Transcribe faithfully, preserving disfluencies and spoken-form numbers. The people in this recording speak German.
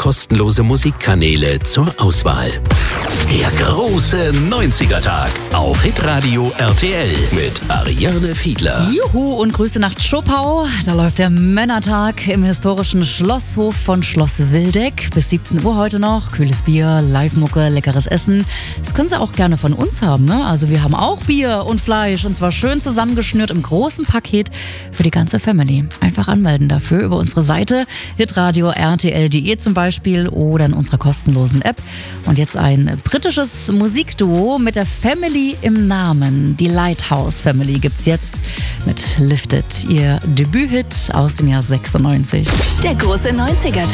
kostenlose Musikkanäle zur Auswahl. Der große neunziger-Tag auf Hitradio R T L mit Ariane Fiedler. Juhu und Grüße nach Zschopau. Da läuft der Männertag im historischen Schlosshof von Schloss Wildeck. Bis siebzehn Uhr heute noch. Kühles Bier, Live-Mucke, leckeres Essen. Das können Sie auch gerne von uns haben, ne? Also wir haben auch Bier und Fleisch und zwar schön zusammengeschnürt im großen Paket für die ganze Family. Einfach anmelden dafür über unsere Seite hitradio r t l punkt d e zum Beispiel oder in unserer kostenlosen App. Und jetzt ein britisches Musikduo mit der Family im Namen. Die Lighthouse Family gibt's jetzt mit Lifted, ihr Debüthit aus dem Jahr sechsundneunzig. Der große neunziger-Tag.